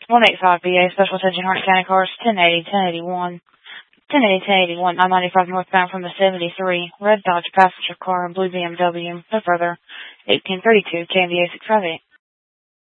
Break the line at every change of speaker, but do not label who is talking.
185BA, Special Attention Harnett County Cars, 1080, 1081. 1080, 1081, 995 northbound from the 73, red Dodge passenger car and blue BMW. No further. 1832, KMDA 658.